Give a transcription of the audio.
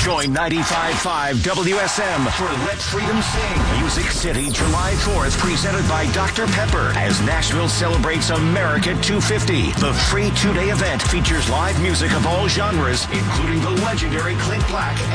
Join 95.5 WSM for Let Freedom Sing. Music City, July 4th, presented by Dr. Pepper as Nashville celebrates America 250. The free two-day event features live music of all genres, including the legendary Clint Black